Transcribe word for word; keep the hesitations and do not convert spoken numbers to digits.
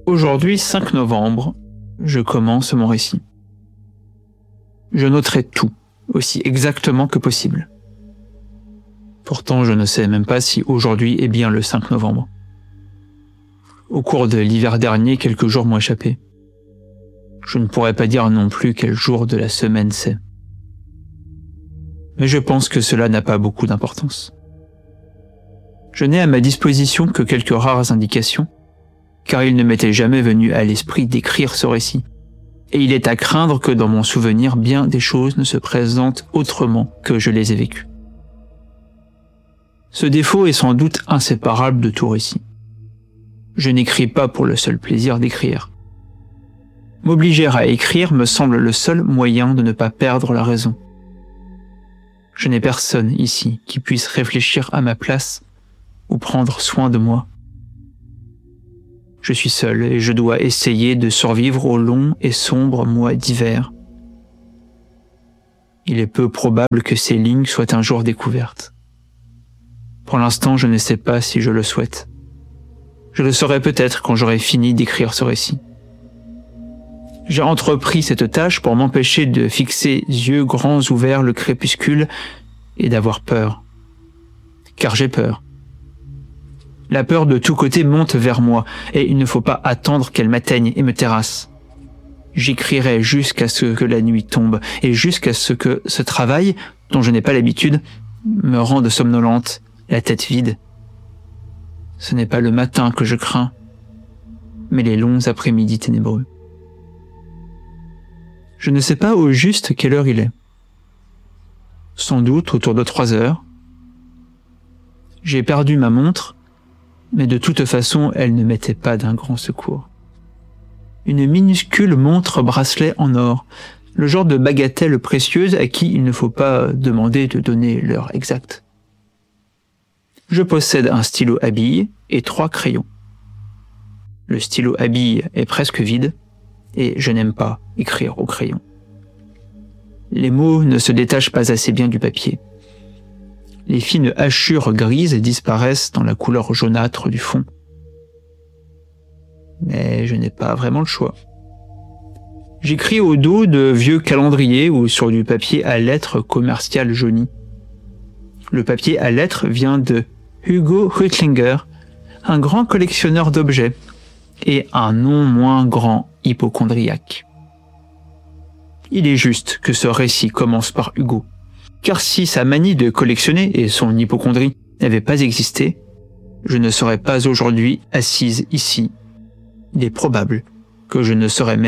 Aujourd'hui, cinq novembre, je commence mon récit. Je noterai tout, aussi exactement que possible. Pourtant, je ne sais même pas si aujourd'hui est bien le cinq novembre. Au cours de l'hiver dernier, quelques jours m'ont échappé. Je ne pourrais pas dire non plus quel jour de la semaine c'est. Mais je pense que cela n'a pas beaucoup d'importance. Je n'ai à ma disposition que quelques rares indications, car il ne m'était jamais venu à l'esprit d'écrire ce récit, et il est à craindre que dans mon souvenir, bien des choses ne se présentent autrement que je les ai vécues. Ce défaut est sans doute inséparable de tout récit. Je n'écris pas pour le seul plaisir d'écrire. M'obliger à écrire me semble le seul moyen de ne pas perdre la raison. Je n'ai personne ici qui puisse réfléchir à ma place ou prendre soin de moi. Je suis seul et je dois essayer de survivre aux longs et sombres mois d'hiver. Il est peu probable que ces lignes soient un jour découvertes. Pour l'instant, je ne sais pas si je le souhaite. Je le saurai peut-être quand j'aurai fini d'écrire ce récit. J'ai entrepris cette tâche pour m'empêcher de fixer yeux grands ouverts le crépuscule et d'avoir peur. Car j'ai peur. La peur de tous côtés monte vers moi, et il ne faut pas attendre qu'elle m'atteigne et me terrasse. J'écrirai jusqu'à ce que la nuit tombe, et jusqu'à ce que ce travail, dont je n'ai pas l'habitude, me rende somnolente, la tête vide. Ce n'est pas le matin que je crains, mais les longs après-midi ténébreux. Je ne sais pas au juste quelle heure il est. Sans doute autour de trois heures. J'ai perdu ma montre, mais de toute façon, elle ne m'était pas d'un grand secours. Une minuscule montre bracelet en or, le genre de bagatelle précieuse à qui il ne faut pas demander de donner l'heure exacte. Je possède un stylo à billes et trois crayons. Le stylo à billes est presque vide, et je n'aime pas écrire au crayon. Les mots ne se détachent pas assez bien du papier. Les fines hachures grises disparaissent dans la couleur jaunâtre du fond. Mais je n'ai pas vraiment le choix. J'écris au dos de vieux calendriers ou sur du papier à lettres commerciales jaunies. Le papier à lettres vient de Hugo Reutlinger, un grand collectionneur d'objets, et un non moins grand hypocondriaque. Il est juste que ce récit commence par Hugo, car si sa manie de collectionner et son hypocondrie n'avaient pas existé, je ne serais pas aujourd'hui assise ici. Il est probable que je ne serais même